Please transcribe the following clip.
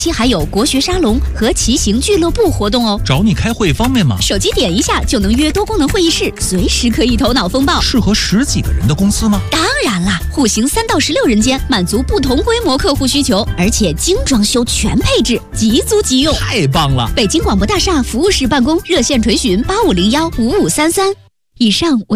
期还有国学沙龙和骑行俱乐部活动哦。 找你开会方便吗？ 手机点一下就能约多功能会议室，随时可以头脑风暴。 适合10几个人的公司吗？ 当然啦，户型3到16人间，满足不同规模客户需求，而且精装修全配置，即租即用。 太棒了！ 北京广播大厦服务室办公，热线垂询85015533。以上为